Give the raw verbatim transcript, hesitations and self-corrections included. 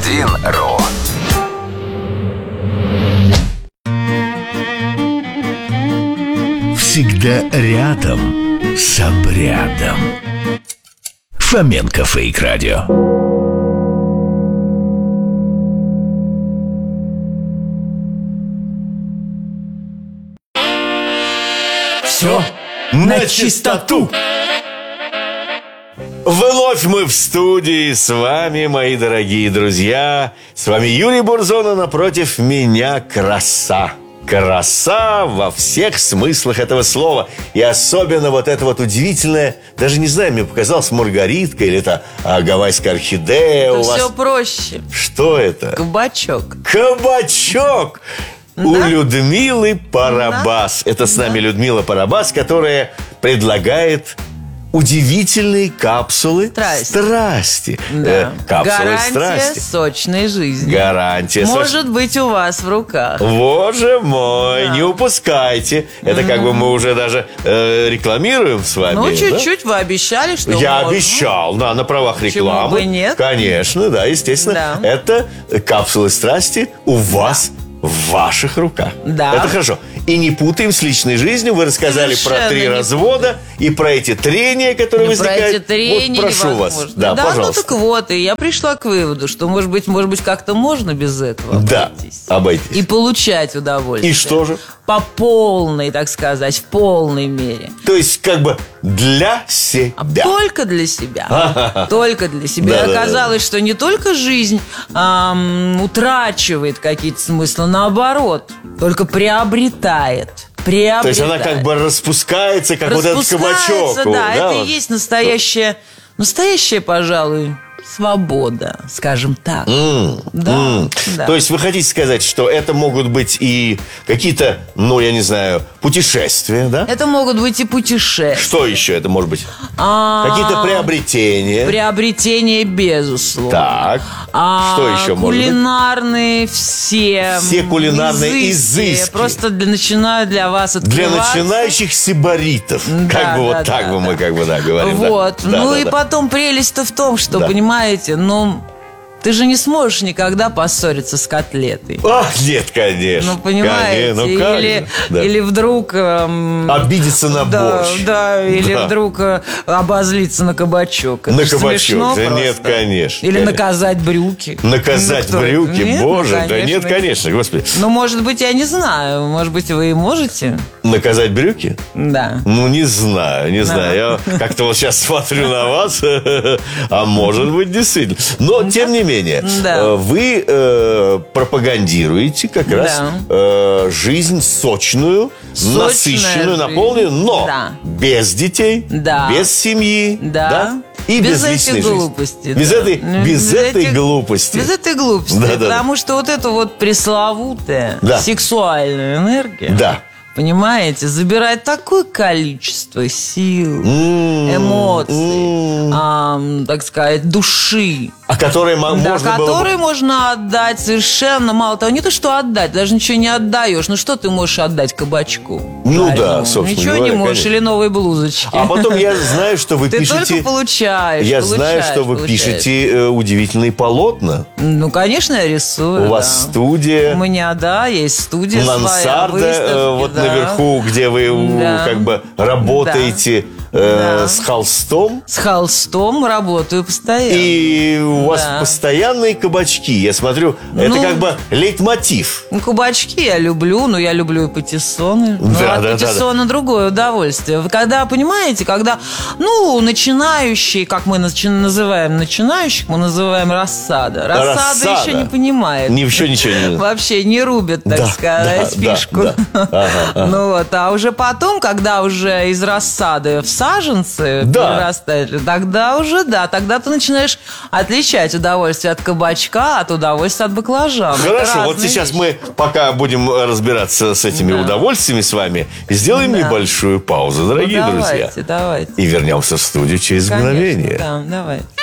один ру. Всегда рядом с обрядом. Фоменко Фейк Радио. Все на чистоту. Вновь мы в студии с вами, мои дорогие друзья. С вами Юрий Бурзон, а напротив меня краса. Краса во всех смыслах этого слова. И особенно вот это вот удивительное, даже не знаю, мне показалось, маргаритка или это а, гавайская орхидея у вас. Все проще. Что это? Кабачок. Кабачок! Да? У Людмилы Парабас. Да. Это с нами да. Людмила Парабас, которая предлагает удивительные капсулы страсти. страсти. Да. Э, капсулы Гарантия страсти. сочной жизни. Гарантия Может соч... быть у вас в руках. Боже мой, да. не упускайте. Это mm-hmm. как бы мы уже даже э, рекламируем с вами. Ну, чуть-чуть да? Вы обещали, что Я можно. обещал, да, на правах рекламы. Почему бы нет? Конечно, да, естественно. Да. Это капсулы страсти у вас да. в ваших руках. Да. Это хорошо. И не путаем с личной жизнью. Вы рассказали Совершенно про три развода и про эти трения, которые ну, возникают. Про эти трения вот прошу вас. Да, да, пожалуйста. Ну так вот, и я пришла к выводу, что, может быть, может быть, как-то можно без этого да, обойтись. обойтись. И получать удовольствие. И что же? По полной, так сказать, в полной мере. То есть, как бы для себя. Только для себя. Только для себя. И оказалось, что не только жизнь утрачивает какие-то смыслы, наоборот, только приобретает. Приобретает. То есть она как бы распускается, как вот этот кабачок. Да, да, это вот. И есть настоящая, настоящая, пожалуй, свобода, скажем так. Mm, да, mm. да. То есть вы хотите сказать, что это могут быть и какие-то, ну, я не знаю, путешествия, да? Это могут быть и путешествия. Что еще это может быть? А-а-а. Какие-то приобретения. Приобретения, безусловно. Так, А-а-а. что еще может быть? Кулинарные все. Все кулинарные изыски. изыски. Просто для, начинаю для вас открываться. Для начинающих сибаритов. Да, как бы да, вот так да, бы да. мы как бы, да, говорим. Вот. Да. Ну да, и да, потом прелесть-то в том, что, да. понимаете, ну... Ты же не сможешь никогда поссориться с котлетой. Ах, нет, конечно. Ну, понимаете, конечно, ну, как или, да. или вдруг... Эм, обидеться на да, борщ. Да, или да. вдруг э, обозлиться на кабачок. Это на кабачок, да просто. нет, конечно. Или конечно. наказать брюки. Наказать ну, брюки, нет, боже, ну, да нет, конечно, господи. Ну, может быть, я не знаю, может быть, вы и можете. Наказать брюки? Да. Ну, не знаю, не да. знаю. Я как-то вот сейчас смотрю на вас, а может быть, действительно. Но, тем не менее, да. вы э, пропагандируете как да. раз э, жизнь сочную, Сочная насыщенную, жизнь. наполненную, но да. без детей, да. без семьи, да. да? И без, без личной жизни. Глупости, без да. этой, без, без этой этих, глупости. Без этой глупости. Да, да, потому да. что вот эта вот пресловутая да. сексуальная энергия, да. понимаете, забирает такое количество сил, mm, эмоций, mm. а, так сказать, души. А которые да, можно которые было... можно отдать совершенно мало того. Не то, что отдать, даже ничего не отдаешь. Ну, что ты можешь отдать кабачку? Ну жареному? да, собственно Ничего говоря, не можешь, конечно. или новые блузочки. А потом я знаю, что вы ты пишете... Ты только получаешь. Я получаешь, знаю, что вы получаешь. пишете э, удивительные полотна. Ну, конечно, я рисую. У да. вас студия. У меня, да, есть студия Мансарда, своя, выставки, э, вот да. наверху, где вы да. как бы работаете... Да. Э, да. с холстом. С холстом работаю постоянно. И у вас да. постоянные кабачки. Я смотрю, ну, это как бы лейтмотив. Ну, кабачки я люблю, но я люблю и патиссоны. Да, но да, от да, патиссона да. другое удовольствие. Когда, понимаете, когда, ну, начинающие, как мы называем начинающих, мы называем рассада. Рассада, рассада. еще не понимает. Не, еще ничего не... Вообще не рубит, так да, сказать, да, фишку. Да, да. Ага, ага. Ну вот, а уже потом, когда уже из рассады в саженцы да. перерастают, тогда уже, да, тогда ты начинаешь отличать удовольствие от кабачка от удовольствия от баклажана. Хорошо, вот сейчас вещи. Мы пока будем разбираться с этими да. удовольствиями с вами, сделаем да. небольшую паузу, дорогие ну, давайте, друзья. Давайте, И вернемся в студию через Конечно, мгновение. Да, давайте.